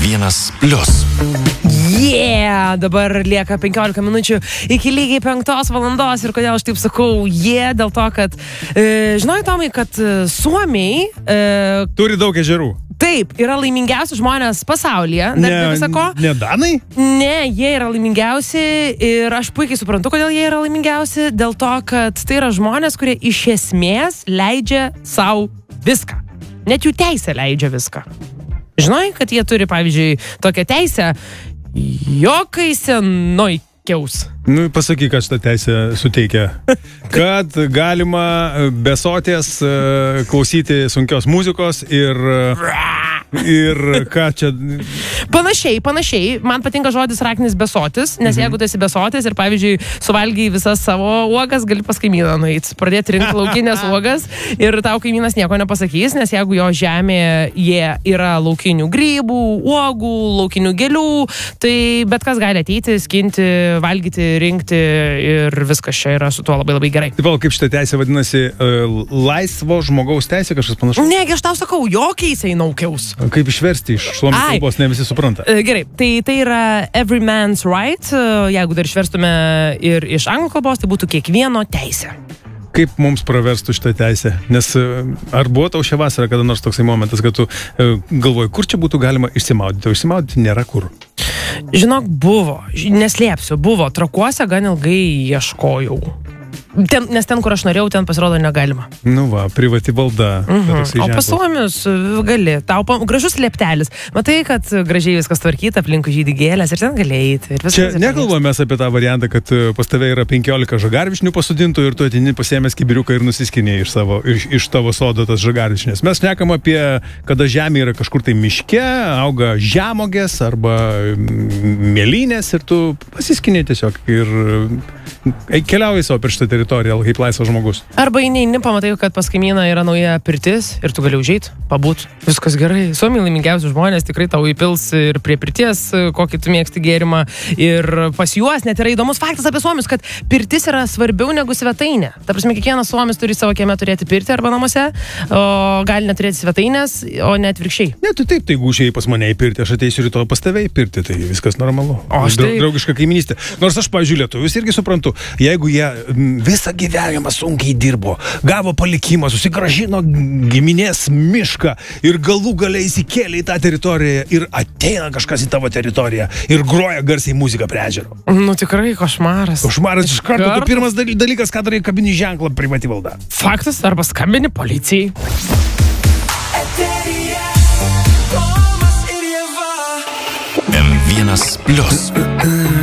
M1+. Dabar lieka 15 minučių iki lygiai 5 valandos ir kodėl aš taip sakau, dėl to, kad žinojai, Tomai, kad Suomiai turi daug ežerų. Taip, yra laimingiausi žmonės pasaulyje. Ne danai? Ne, jie yra laimingiausi ir aš puikiai suprantu, kodėl jie yra laimingiausi, dėl to, kad tai yra žmonės, kurie iš esmės leidžia savo viską. Net jų teisė leidžia viską. Žinai, kad jie turi, pavyzdžiui, tokią teisę jokai senoikiaus. Nu, pasakyk, kad šitą teisę suteikia. Kad galima be soties klausyti sunkios muzikos ir ką čia... Panašiai. Man patinka žodis raknis besotis, nes jeigu tu esi besotis ir, pavyzdžiui, suvalgiai visas savo uogas, gali pas kaimyną nueiti, pradėti rinkti laukinės uogas ir tau kaimynas nieko nepasakys, nes jeigu jo žemėje jie yra laukinių grybų, uogų, laukinių gėlių, tai bet kas gali ateiti, skinti, valgyti, rinkti ir viskas čia yra su tuo labai labai gerai. Taip, kaip šitą teisę vadinasi, laisvo žmogaus teisė, kažkas panašus? Negi, aš tau sakau, jokiais einaukiaus. Kaip išversti iš suomių kalbos, ne visi supranta. Gerai, tai yra every man's right, jeigu dar išverstume ir iš anglų kalbos, tai būtų kiekvieno teisė. Kaip mums praverstų šitą teisę? Nes ar buvo tau šią vasarą kada nors toksai momentas, kad tu galvoji, kur čia būtų galima išsimaudyti, o išsimaudyti nėra kur? Žinok, buvo, neslėpsiu, buvo, Trakuose gan ilgai ieškojau. Nes ten, kur aš norėjau, ten pasirodo negalima. Nu va, privati valda. O pas Suomius gali. Tau gražus lieptelis. Matai, kad gražiai viskas tvarkyta, aplinkui žydi gėlės ir ten gali eiti. Čia nekalbame apie tą variantą, kad pas tave yra 15 žagarvišnių pasodintų ir tu atini pasiėmęs kibiriuką ir nusiskiniai iš tavo sodo tas žagarvišnės. Mes šnekam apie, kada žemė yra kažkur tai miške, auga žemogės arba mėlynės ir tu pasiskiniai tiesiog ir keliauji savo per šitą teritoriją kaip laisvas žmogus. Arba eini, pamatai, kad pas kaimyną yra nauja pirtis ir tu gali užeit, pabūt. Viskas gerai. Suomiai laimingiausi žmonės tikrai tau įpils ir prie pirties, kokį tu mėgsti gėrimą. Ir pas juos net yra įdomus faktas apie suomius, kad pirtis yra svarbiau negu svetainė. Ta prasme, kiekvienas suomis turi savo kieme turėti pirtį arba namuose, o gali neturėti svetainės, o net virkščiai. Ne, tu taip, tai užėjai pas mane į pirtį, aš ateisiu rytoj pas tave į pirtį, tai viskas normalu. O aš tai... Draugiška kaiminystė. Nors aš, pavyzdžiui, lietuvius irgi suprantu, jeigu jie visą gyvenimą sunkiai dirbo, gavo palikimą, susigražino giminės mišką ir galų galiai įsikėlė į tą teritoriją ir ateina kažkas į tavo teritoriją ir groja garsiai muziką prie ežero. Nu tikrai košmaras. Košmaras iš karto. Tu pirmas dalykas, ką darai, kabini ženklą privati valda. Faktas, arba skambini policijai. M1+.